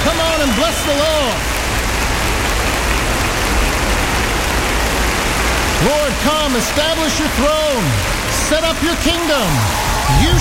Come on and bless the Lord. Lord, come, establish your throne. Set up your kingdom. You